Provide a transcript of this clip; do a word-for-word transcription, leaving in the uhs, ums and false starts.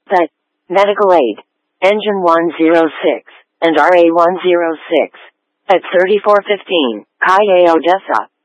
But, medical aid, engine one oh six, and R A one oh six, at thirty-four fifteen, Calle Odessa.